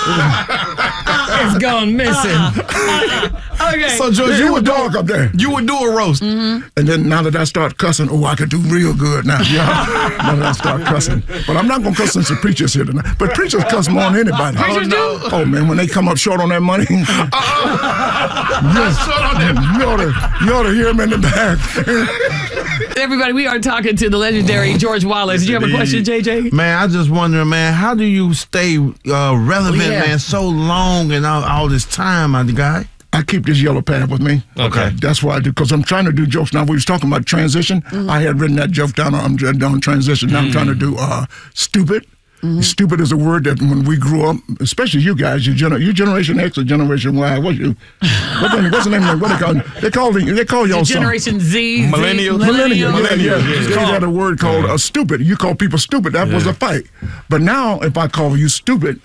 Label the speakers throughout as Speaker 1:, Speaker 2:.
Speaker 1: It's gone missing.
Speaker 2: Okay.
Speaker 3: So, George, you would dog up there.
Speaker 2: You would do a roast.
Speaker 3: And then now that I start cussing, I could do real good now. Yeah. Now that I start cussing. But I'm not going to cuss since the preachers here tonight. But preachers cuss more than anybody.
Speaker 1: Preachers do?
Speaker 3: Oh, man, when they come up short on that money. You ought to hear them in the back.
Speaker 1: Everybody, we are talking to the legendary George Wallace. Do you have a question, JJ?
Speaker 4: Man, I just wondering, man, how do you stay relevant, man, so long and all this time, my guy?
Speaker 3: I keep this yellow pad with me.
Speaker 4: Okay.
Speaker 3: That's why I do, because I'm trying to do jokes. Now, we was talking about transition. I had written that joke down on transition. Now I'm trying to do stupid. Stupid is a word that when we grew up, especially you guys, you Generation X or Generation Y, what's the name of it? What they call y'all
Speaker 1: Generation Z.
Speaker 2: Millennials.
Speaker 3: Yeah. They had a word called stupid. You call people stupid. That was a fight. But now, if I call you stupid,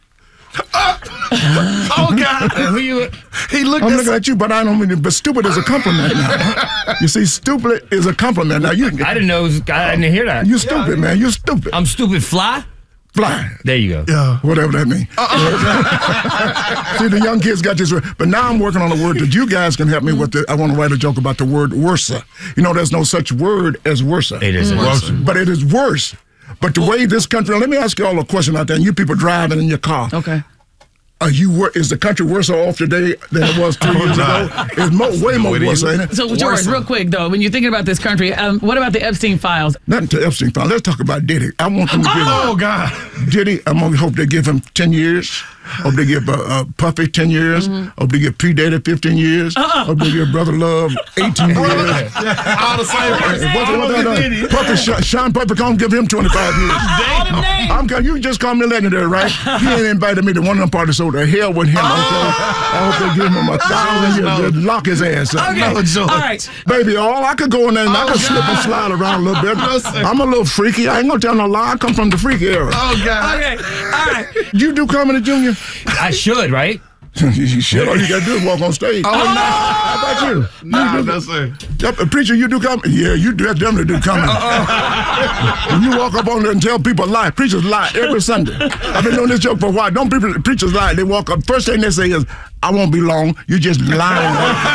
Speaker 2: Oh, God.
Speaker 3: I'm looking at you, but I don't mean it. But stupid is a compliment now. You see, stupid is a compliment. Now,
Speaker 1: I didn't know. I didn't hear that.
Speaker 3: You stupid, man. You stupid.
Speaker 1: I'm stupid. Fly.
Speaker 3: Fly.
Speaker 1: There you go.
Speaker 3: Yeah, whatever that means. See, the young kids got this word. But now I'm working on a word that you guys can help me with. I want to write a joke about the word worse. You know, there's no such word as worse.
Speaker 1: It is worse.
Speaker 3: But it is worse. But the way this country, let me ask you all a question out there, and you people driving in your car.
Speaker 1: Okay.
Speaker 3: Is the country worse off today than it was 2 years ago? It's way more worse, ain't it?
Speaker 1: So, George, real quick, though, when you're thinking about this country, what about the Epstein files?
Speaker 3: Nothing to Epstein files. Let's talk about Diddy. I want them to give
Speaker 2: God.
Speaker 3: Diddy, I hope they give him 10 years. Hope they give Puffy 10 years. Hope they give P. Diddy 15 years. Hope they give Brother Love 18 years.
Speaker 2: All the same.
Speaker 3: Puffy, Sean Puffy, come give him 25 years. You just call me legendary, right? He ain't invited me to one of them parties, so the hell with him. Okay? I hope they give him 1,000 years. Lock his ass up.
Speaker 1: Okay. All right.
Speaker 3: Baby, I could go in there and I could slip and slide around a little bit. I'm a little freaky. I ain't gonna tell no lie. I come from the freaky era.
Speaker 2: Oh, God.
Speaker 1: Okay. All right.
Speaker 3: You do comedy, Junior?
Speaker 1: I should, right?
Speaker 3: You should. All you gotta do is walk on stage.
Speaker 2: Oh, no.
Speaker 3: How about you?
Speaker 2: No, sir.
Speaker 3: Preacher, you do comedy? Yeah, you definitely do comedy. When you walk up on there and tell people lie, preachers lie every Sunday. I've been doing this joke for a while. Don't preachers lie. They walk up. First thing they say is, I won't be long. You just lying.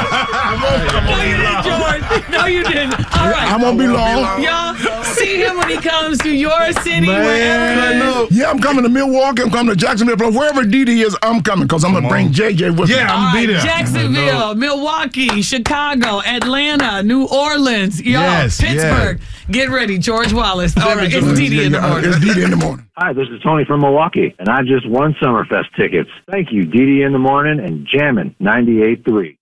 Speaker 1: No, you didn't. All right.
Speaker 3: I won't be long.
Speaker 1: Y'all see him when he comes to your city.
Speaker 3: Yeah, I'm coming to Milwaukee. I'm coming to Jacksonville. Wherever DD is, I'm coming because I'm going to bring JJ with me.
Speaker 2: Yeah, I'm going to be there.
Speaker 1: Jacksonville, Milwaukee, Chicago, Atlanta, New Orleans, Pittsburgh.
Speaker 4: Yes.
Speaker 1: Get ready, George Wallace. All right, it's DD in the morning.
Speaker 3: It's DD in the morning.
Speaker 5: Hi, this is Tony from Milwaukee, and I just won Summerfest tickets. Thank you, DD in the morning and Jammin' 98.3.